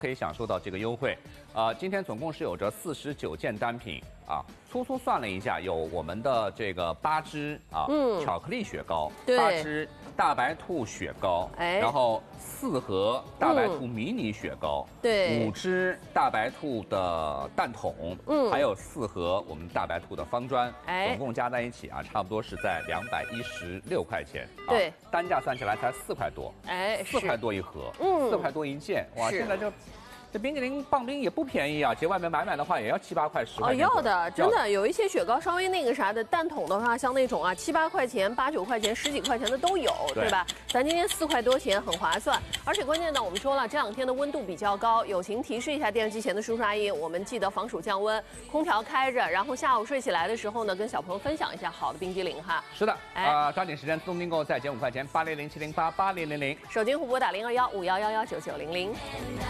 可以享受到这个优惠。今天总共是有着49件单品啊，粗粗算了一下，有我们的这个8支巧克力雪糕，8支大白兔雪糕，然后4盒大白兔迷你雪糕，对，5支大白兔的蛋筒，还有4盒我们大白兔的方砖，总共加在一起啊，差不多是在216块钱，对，单价算起来才4块多，4块多一盒，4块多一件，哇，现在这冰淇淋棒冰也不便宜啊，其实外面买的话也要7、8块、10块钱。 要的，真的有一些雪糕稍微那个啥的，蛋筒的话，像那种7、8块钱、8、9块钱、10几块钱的都有，对吧？咱今天4块多钱，很划算。而且关键呢，我们说了，这2天的温度比较高，友情提示一下电视机前的叔叔阿姨，我们记得防暑降温，空调开着，然后下午睡起来的时候呢，跟小朋友分享一下好的冰激凌哈。 是的，抓紧时间自动订购，再减5块钱，8007088000， 手机互拨打02151119900。